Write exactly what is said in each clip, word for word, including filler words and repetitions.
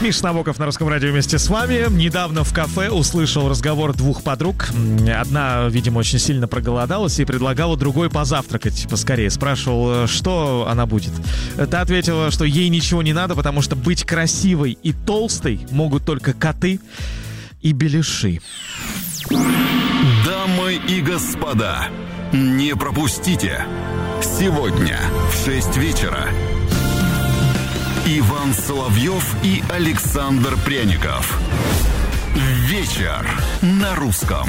Миша Набоков на Русском радио вместе с вами. Недавно в кафе услышал разговор двух подруг. Одна, видимо, очень сильно проголодалась и предлагала другой позавтракать поскорее. Спрашивал, что она будет. Та ответила, что ей ничего не надо, потому что быть красивой и толстой могут только коты и беляши. Дамы и господа, не пропустите. Сегодня в шесть вечера Иван Соловьев и Александр Пряников. Вечер на русском.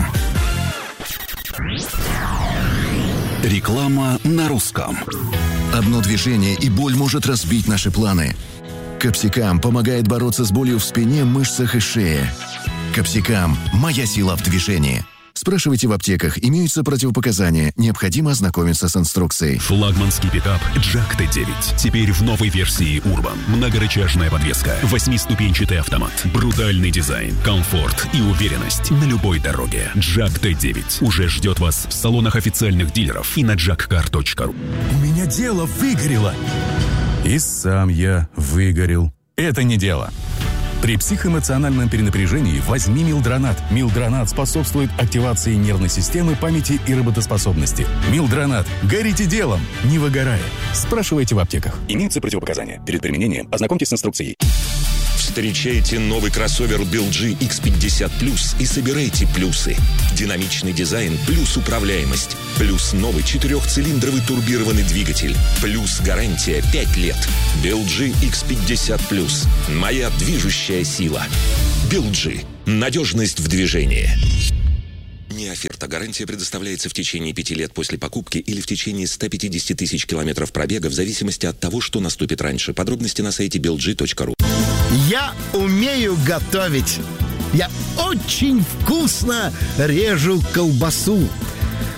Реклама на русском. Одно движение, и боль может разбить наши планы. Капсикам помогает бороться с болью в спине, мышцах и шее. Капсикам – моя сила в движении. Спрашивайте в аптеках, имеются противопоказания, необходимо ознакомиться с инструкцией. Флагманский пикап Джак Т девять. Теперь в новой версии Urban. Многорычажная подвеска, восьмиступенчатый автомат, брутальный дизайн, комфорт и уверенность на любой дороге. Джак Т девять уже ждет вас в салонах официальных дилеров и на джак кар точка ру. У меня дело выгорело. И сам я выгорел. Это не дело. При психоэмоциональном перенапряжении возьми Милдронат. Милдронат способствует активации нервной системы, памяти и работоспособности. Милдронат. Горите делом, не выгорая. Спрашивайте в аптеках. Имеются противопоказания. Перед применением ознакомьтесь с инструкцией. Встречайте новый кроссовер би эл джи икс пятьдесят плюс и собирайте плюсы. Динамичный дизайн плюс управляемость. Плюс новый четырехцилиндровый турбированный двигатель. Плюс гарантия пять лет. би эл джи икс пятьдесят плюс. Моя движущая сила. би эл джи. Надежность в движении. Не оферта. Гарантия предоставляется в течение пяти лет после покупки или в течение ста пятидесяти тысяч километров пробега в зависимости от того, что наступит раньше. Подробности на сайте би эл джи точка ру. Я умею готовить. Я очень вкусно режу колбасу.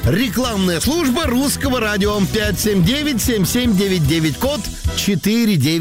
Рекламная служба Русского радио. пять семь девять семь семь девять девять, код четыре девять.